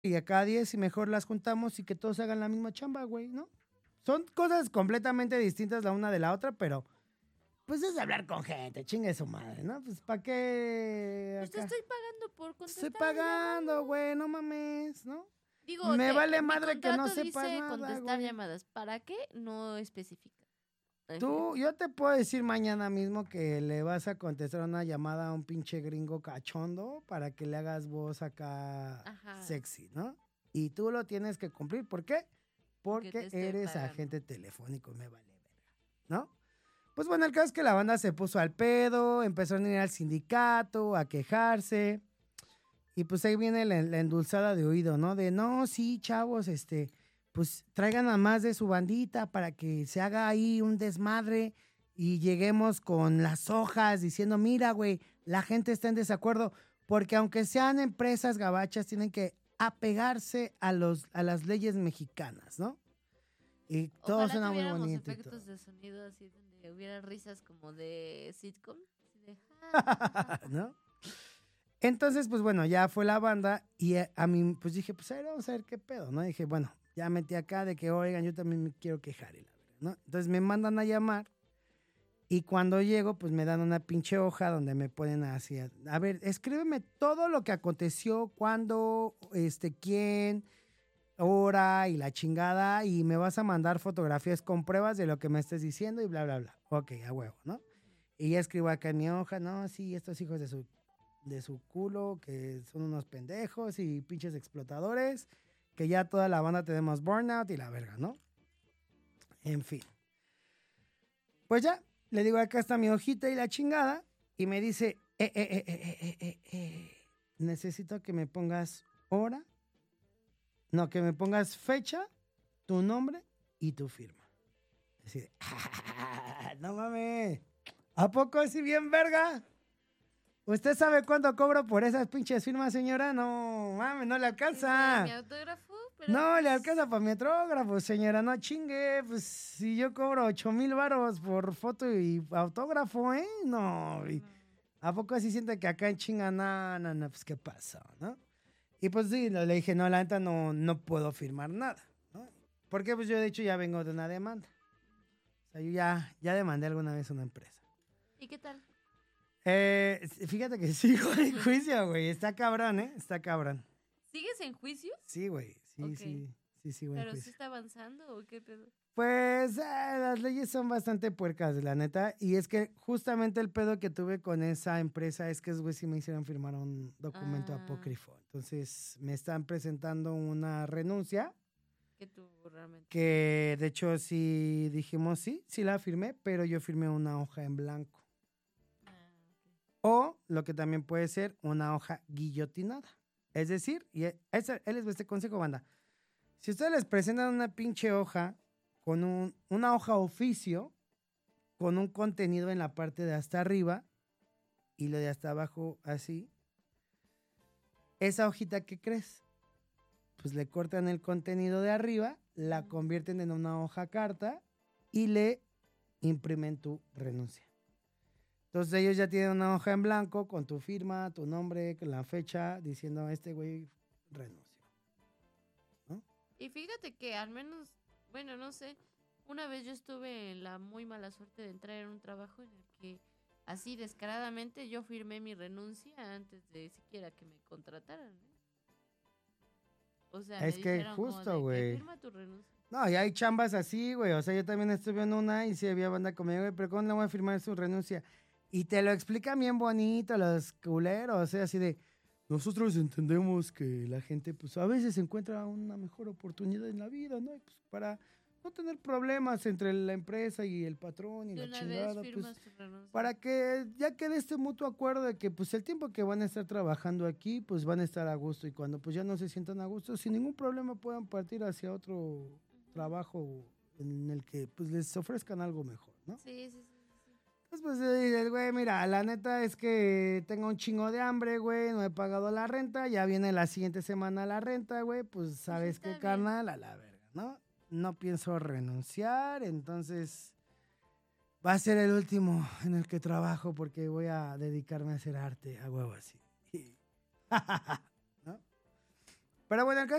y a cada 10 y mejor las juntamos y que todos hagan la misma chamba, güey, ¿no? Son cosas completamente distintas la una de la otra, pero pues es hablar con gente, chingue su madre, ¿no? Pues ¿para qué Pues te acá? estoy pagando por Estoy contestar la pagando, llamada. güey, no mames, ¿no? Digo, Me vale mi madre que no contrato sepas dice nada, contestar güey. llamadas. ¿Para qué? No especifica. Yo te puedo decir mañana mismo que le vas a contestar una llamada a un pinche gringo cachondo para que le hagas voz acá Ajá, sexy, ¿no? Y tú lo tienes que cumplir. ¿Por qué? porque te Porque estoy eres pagando. agente telefónico, me vale verga, ¿no? Pues bueno, el caso es que la banda se puso al pedo, empezaron a ir al sindicato, a quejarse. Y pues ahí viene la endulzada de oído, ¿no? De, no, sí, chavos, pues traigan a más de su bandita para que se haga ahí un desmadre y lleguemos con las hojas diciendo, mira, güey, la gente está en desacuerdo, porque aunque sean empresas gabachas, tienen que apegarse a las leyes mexicanas, ¿no? Y todo Ojalá suena muy tuviéramos bonito y todo. efectos de sonido así donde hubiera risas como de sitcom. Así de ja, ja, ja, ja, ja. ¿No? Entonces, pues bueno, ya fue la banda y a mí, pues dije, pues a ver, vamos a ver qué pedo, ¿no? Dije, bueno, ya metí acá de que, oigan, yo también me quiero quejar y la verdad, ¿no? Entonces me mandan a llamar y cuando llego, pues me dan una pinche hoja donde me ponen así, a ver, escríbeme todo lo que aconteció, cuándo, quién, hora y la chingada y me vas a mandar fotografías con pruebas de lo que me estés diciendo y bla, bla, bla. Ok, a huevo, ¿no? Y ya escribo acá en mi hoja, no, sí, estos hijos de su culo, que son unos pendejos y pinches explotadores, que ya toda la banda tenemos burnout y la verga, ¿no? En fin. Pues ya, le digo, acá está mi hojita y la chingada, y me dice, necesito que me pongas hora, no, que me pongas fecha, tu nombre y tu firma. Así de, no mames, ¿a poco así bien verga? ¿Usted sabe cuánto cobro por esas pinches firmas, señora? No, mames, no le Mi alcanza. autógrafo, pero No le pues alcanza para mi autógrafo, señora, no chingue. Pues si yo cobro 8,000 varos por foto y autógrafo, ¿eh? No. no. ¿A poco así siente que acá en chinga? No, no, no, pues qué pasó, ¿no? Y pues sí, le dije, no, la neta no, no puedo firmar nada, ¿no? Porque pues yo de hecho ya vengo de una demanda. O sea, yo ya demandé alguna vez a una empresa. ¿Y qué tal? Fíjate que sigo en juicio, güey. Está cabrón, ¿eh? Está cabrón. ¿Sigues en juicio? Sí, güey. Sí, Ok. sí, sí, sigo en ¿Pero sí juicio. está avanzando o qué pedo? Pues las leyes son bastante puercas, la neta. Y es que justamente el pedo que tuve con esa empresa es que esos güeyes sí me hicieron firmar un documento Ah, apócrifo. Entonces me están presentando una renuncia que tú realmente sí. que de hecho sí dijimos sí, sí la firmé, pero yo firmé una hoja en blanco. Ah, ok. O lo que también puede ser una hoja guillotinada. Es decir, él les va este consejo, banda. Si ustedes les presentan una pinche hoja con una hoja oficio, con un contenido en la parte de hasta arriba y lo de hasta abajo así, esa hojita, ¿qué crees? Pues le cortan el contenido de arriba, la convierten en una hoja carta y le imprimen tu renuncia. Entonces ellos ya tienen una hoja en blanco con tu firma, tu nombre, con la fecha, diciendo este güey renunció, ¿no? Y fíjate que al menos, bueno, no sé, una vez yo estuve en la muy mala suerte de entrar en un trabajo en el que así descaradamente yo firmé mi renuncia antes de siquiera que me contrataran, ¿no? O sea, me Es que dijeron como justo, de que güey. firma tu renuncia. No, y hay chambas así, güey. O sea, yo también estuve en una y sí había banda conmigo, güey, pero ¿cómo le voy a firmar su renuncia? Y te lo explican bien bonito los culeros, o sea, así de, nosotros entendemos que la gente, pues, a veces encuentra una mejor oportunidad en la vida, ¿no? Y pues para no tener problemas entre la empresa y el patrón y De la una vez chingada, pues, firmas tu renuncia. para que ya quede este mutuo acuerdo de que, pues, el tiempo que van a estar trabajando aquí, pues, van a estar a gusto y cuando, pues, ya no se sientan a gusto, sin ningún problema puedan partir hacia otro Ujú. trabajo en el que pues les ofrezcan algo mejor, ¿no? Sí, sí, sí, sí, sí. Entonces pues dices, güey, mira, la neta es que tengo un chingo de hambre, güey, no he pagado la renta, ya viene la siguiente semana la renta, güey, pues Pues sabes qué, está bien. carnal, a la verga, ¿no? No pienso renunciar, entonces va a ser el último en el que trabajo porque voy a dedicarme a hacer arte a huevo así. ¿No? Pero bueno, el caso